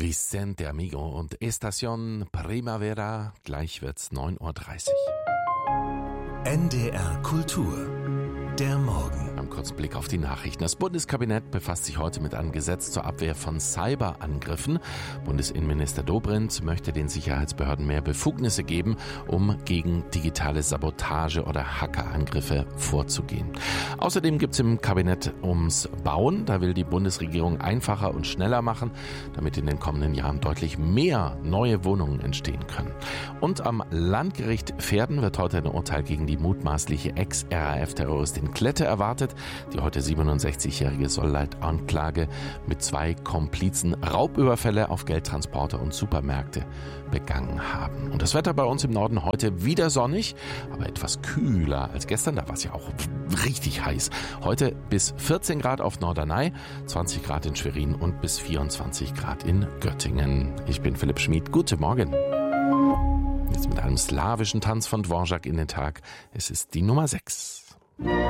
Vicente Amigo und Estación Primavera. Gleich wird's 9:30 Uhr. NDR Kultur. Der Morgen. Ein kurzer Blick auf die Nachrichten. Das Bundeskabinett befasst sich heute mit einem Gesetz zur Abwehr von Cyberangriffen. Bundesinnenminister Dobrindt möchte den Sicherheitsbehörden mehr Befugnisse geben, um gegen digitale Sabotage oder Hackerangriffe vorzugehen. Außerdem gibt es im Kabinett ums Bauen. Da will die Bundesregierung einfacher und schneller machen, damit in den kommenden Jahren deutlich mehr neue Wohnungen entstehen können. Und am Landgericht Verden wird heute ein Urteil gegen die mutmaßliche Ex-RAF-Terroristin Klette erwartet. Die heute 67-Jährige soll laut Anklage mit 2 Komplizen Raubüberfälle auf Geldtransporter und Supermärkte begangen haben. Und das Wetter bei uns im Norden heute wieder sonnig, aber etwas kühler als gestern. Da war es ja auch richtig heiß. Heute bis 14 Grad auf Norderney, 20 Grad in Schwerin und bis 24 Grad in Göttingen. Ich bin Philipp Schmid. Guten Morgen. Jetzt mit einem slawischen Tanz von Dvorak in den Tag. Es ist die Nummer 6.